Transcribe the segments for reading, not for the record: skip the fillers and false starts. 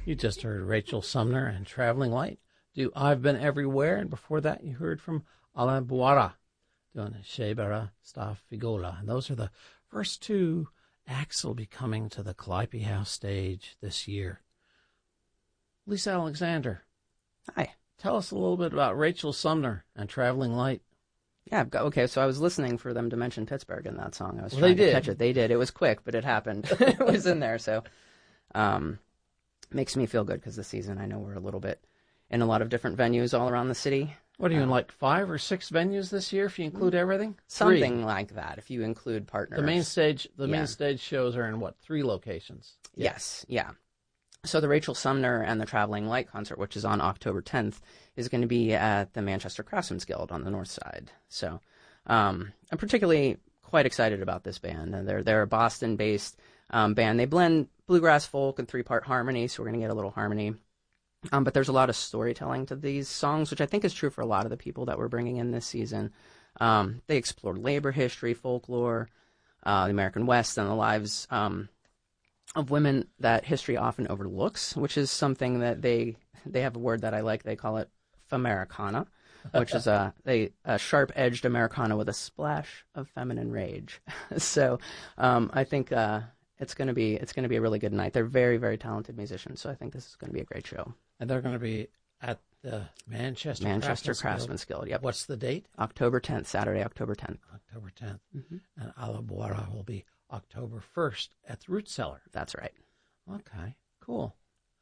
You just heard Rachel Sumner and Traveling Light do I've Been Everywhere, and before that you heard from Alain Boara doing Shebara Sta Figola. And those are the first two acts that will be coming to the Calliope House stage this year. Lisa Alexander. Hi. Tell us a little bit about Rachel Sumner and Traveling Light. Yeah, okay, so I was listening for them to mention Pittsburgh in that song. I was trying to catch it. They did. It was quick, but it happened. It was in there, so makes me feel good because this season I know we're a little bit in a lot of different venues all around the city. What are you in, like 5 or 6 venues this year if you include everything? Something 3. like that, if you include partners. The main stage shows are in what, 3 locations? Yes, yeah. So the Rachel Sumner and the Traveling Light concert, which is on October 10th, is going to be at the Manchester Craftsmen's Guild on the north side. So I'm particularly quite excited about this band. And they're a Boston-based band. They blend bluegrass, folk, and 3-part harmony, so we're going to get a little harmony. But there's a lot of storytelling to these songs, which I think is true for a lot of the people that we're bringing in this season. They explore labor history, folklore, the American West, and the lives of women that history often overlooks, which is something that they have a word that I like. They call it Famericana, which is a sharp-edged Americana with a splash of feminine rage. So I think it's going to be a really good night. They're very, very talented musicians, so I think this is going to be a great show. And they're going to be at the Manchester Craftsmen's Guild. Yep. What's the date? October 10th, Saturday, October 10th. October 10th. Mm-hmm. And Alain Boara will be October 1st at the Root Cellar. That's right. Okay, cool.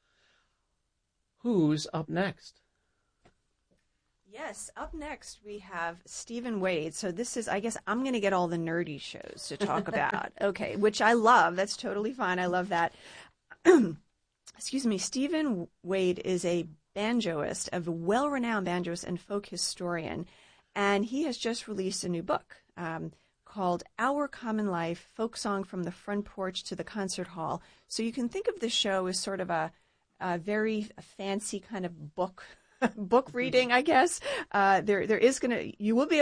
Who's up next? Yes, up next we have Stephen Wade. So this is, I guess I'm going to get all the nerdy shows to talk about. Okay, which I love. That's totally fine. I love that. Excuse me. Stephen Wade is a banjoist, a well-renowned banjoist and folk historian, and he has just released a new book called Our Common Life, Folk Song from the Front Porch to the Concert Hall. So you can think of this show as sort of a very fancy kind of book reading, I guess. You will be